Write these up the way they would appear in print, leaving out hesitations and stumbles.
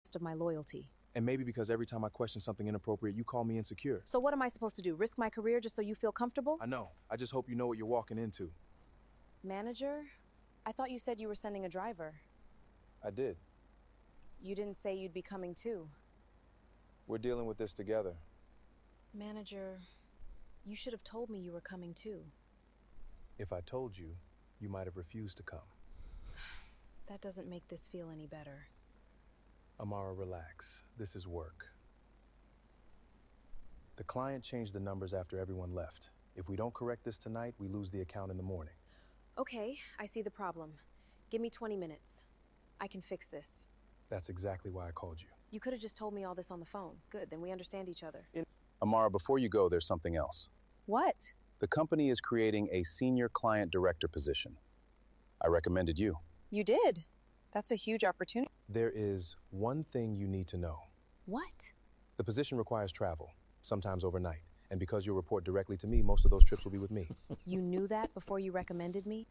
of my loyalty. And maybe because every time I question something inappropriate, you call me insecure. So what am I supposed to do? Risk my career just so you feel comfortable? I know. I just hope you know what you're walking into. Manager? I thought you said you were sending a driver. I did. You didn't say you'd be coming too. We're dealing with this together. Manager, you should have told me you were coming too. If I told you, you might have refused to come. That doesn't make this feel any better. Amara, relax. This is work. The client changed the numbers after everyone left. If we don't correct this tonight, we lose the account in the morning. Okay, I see the problem. Give me 20 minutes. I can fix this. That's exactly why I called you. You could have just told me all this on the phone. Good, then we understand each other. Amara, before you go, there's something else. What? The company is creating a senior client director position. I recommended you. You did? That's a huge opportunity. There is one thing you need to know. What? The position requires travel, sometimes overnight. And because you'll report directly to me, most of those trips will be with me. You knew that before you recommended me?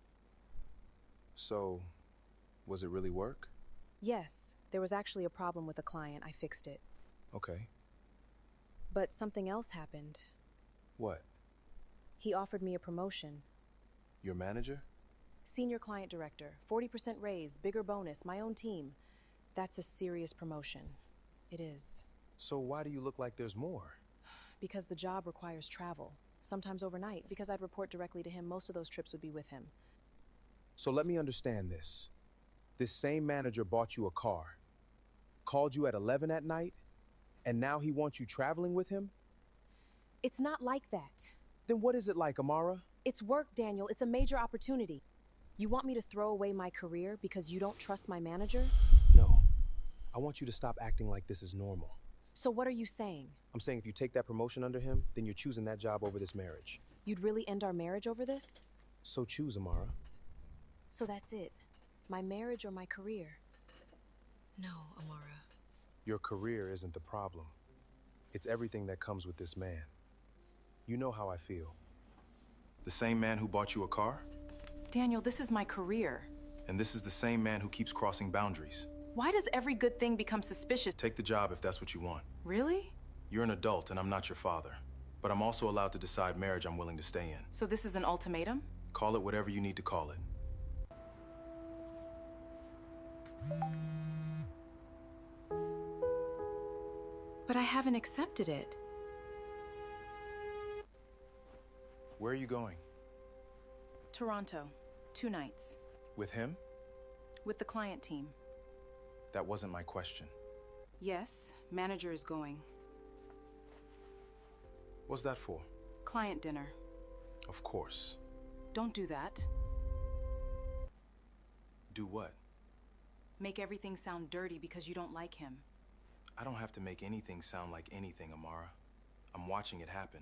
So, was it really work? Yes, there was actually a problem with a client. I fixed it. Okay. But something else happened. What? He offered me a promotion. Your manager? Senior client director, 40% raise, bigger bonus, my own team. That's a serious promotion. It is. So why do you look like there's more? Because the job requires travel, sometimes overnight. Because I'd report directly to him, most of those trips would be with him. So let me understand this. This same manager bought you a car, called you at 11 at night, and now he wants you traveling with him? It's not like that. Then what is it like, Amara? It's work, Daniel. It's a major opportunity. You want me to throw away my career because you don't trust my manager? No. I want you to stop acting like this is normal. So what are you saying? I'm saying if you take that promotion under him, then you're choosing that job over this marriage. You'd really end our marriage over this? So choose, Amara. So that's it. My marriage or my career? No, Amara. Your career isn't the problem. It's everything that comes with this man. You know how I feel. The same man who bought you a car? Daniel, this is my career. And this is the same man who keeps crossing boundaries. Why does every good thing become suspicious? Take the job if that's what you want. Really? You're an adult and I'm not your father. But I'm also allowed to decide marriage I'm willing to stay in. So this is an ultimatum? Call it whatever you need to call it. But I haven't accepted it. Where are you going? Toronto. 2 nights. With him? With the client team. That wasn't my question. Yes, manager is going. What's that for? Client dinner. Of course. Don't do that. Do what? Make everything sound dirty because you don't like him. I don't have to make anything sound like anything, Amara. I'm watching it happen.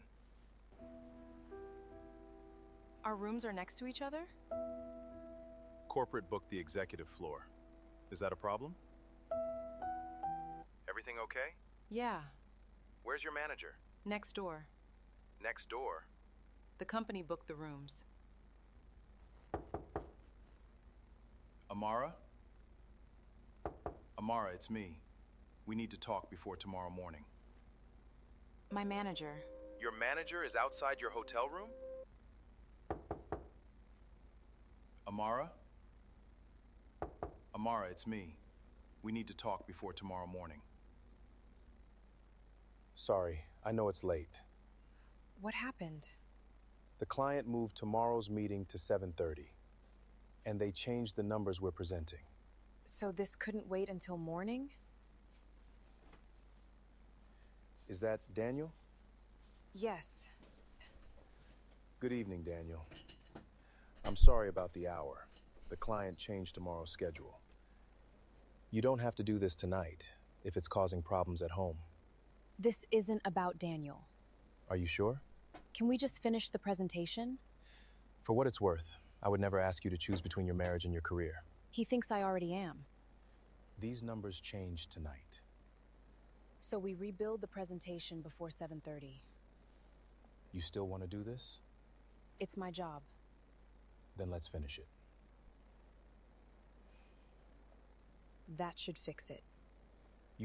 Our rooms are next to each other? Corporate booked the executive floor. Is that a problem? Everything okay? Yeah, Where's your manager? next door. Next door. The company booked the rooms. Amara? Amara, it's me. We need to talk before tomorrow morning. My manager. Your manager is outside your hotel room? Amara? Amara, it's me. We need to talk before tomorrow morning. Sorry, I know it's late. What happened? The client moved tomorrow's meeting to 7:30, and they changed the numbers we're presenting. So this couldn't wait until morning? Is that Daniel? Yes. Good evening, Daniel. I'm sorry about the hour. The client changed tomorrow's schedule. You don't have to do this tonight if it's causing problems at home. This isn't about Daniel. Are you sure? Can we just finish the presentation? For what it's worth, I would never ask you to choose between your marriage and your career. He thinks I already am. These numbers change tonight. So we rebuild the presentation before 7:30. You still want to do this? It's my job. Then let's finish it. That should fix it.